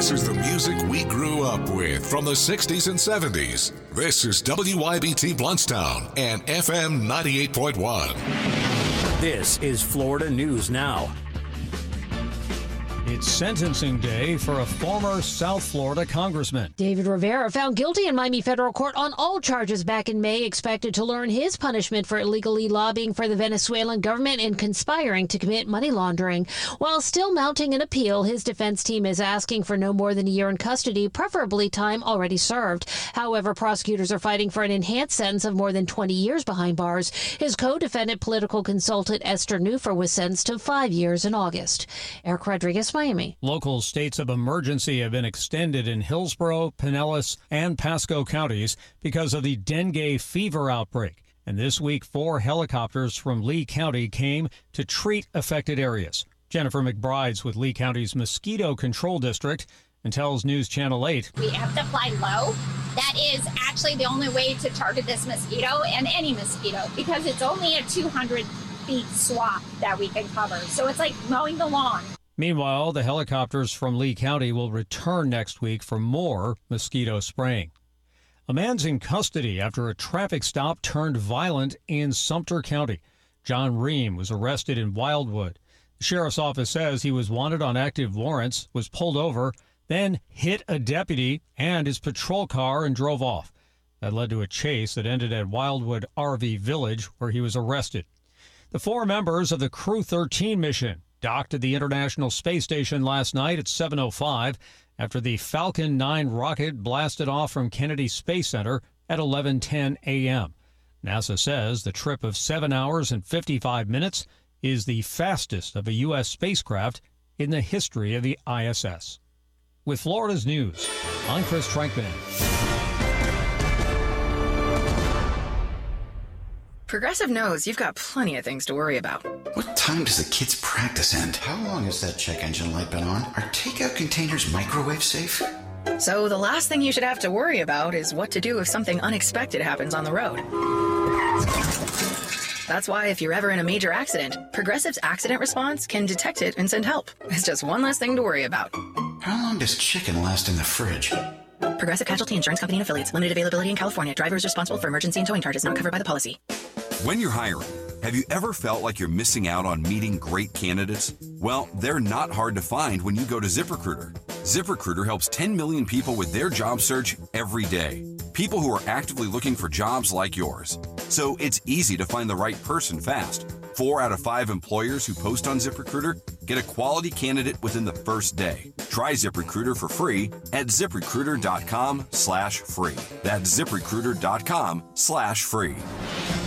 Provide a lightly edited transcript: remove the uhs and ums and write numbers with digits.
This is the music we grew up with from the 60s and 70s. This is WYBT Bluntstown and FM 98.1. This is Florida News Now. It's sentencing day for a former South Florida congressman. David Rivera, found guilty in Miami federal court on all charges back in May, expected to learn his punishment for illegally lobbying for the Venezuelan government and conspiring to commit money laundering. While still mounting an appeal, his defense team is asking for no more than a year in custody, preferably time already served. However, prosecutors are fighting for an enhanced sentence of more than 20 years behind bars. His co-defendant, political consultant Esther Neufer, was sentenced to 5 years in August. Eric Rodriguez, Miami. Local states of emergency have been extended in Hillsborough, Pinellas, and Pasco counties because of the dengue fever outbreak. And this week, 4 helicopters from Lee County came to treat affected areas. Jennifer McBride's with Lee County's Mosquito Control District and tells News Channel 8. We have to fly low. That is actually the only way to target this mosquito and any mosquito because it's only a 200 feet swath that we can cover. So it's like mowing the lawn. Meanwhile, the helicopters from Lee County will return next week for more mosquito spraying. A man's in custody after a traffic stop turned violent in Sumter County. John Ream was arrested in Wildwood. The sheriff's office says he was wanted on active warrants, was pulled over, then hit a deputy and his patrol car and drove off. That led to a chase that ended at Wildwood RV Village, where he was arrested. The 4 members of the Crew 13 mission docked at the International Space Station last night at 7:05 after the Falcon 9 rocket blasted off from Kennedy Space Center at 11:10 a.m. NASA says the trip of 7 hours and 55 minutes is the fastest of a U.S. spacecraft in the history of the ISS. With Florida's news, I'm Chris Trankman. Progressive knows you've got plenty of things to worry about. What time does the kids' practice end? How long has that check engine light been on? Are takeout containers microwave safe? So the last thing you should have to worry about is what to do if something unexpected happens on the road. That's why if you're ever in a major accident, Progressive's accident response can detect it and send help. It's just one less thing to worry about. How long does chicken last in the fridge? Progressive Casualty Insurance Company and Affiliates. Limited availability in California. Driver is responsible for emergency and towing charges not covered by the policy. When you're hiring, have you ever felt like you're missing out on meeting great candidates? Well, they're not hard to find when you go to ZipRecruiter. ZipRecruiter helps 10 million people with their job search every day. People who are actively looking for jobs like yours. So it's easy to find the right person fast. 4 out of 5 employers who post on ZipRecruiter get a quality candidate within the first day. Try ZipRecruiter for free at ZipRecruiter.com/free. That's ZipRecruiter.com/free.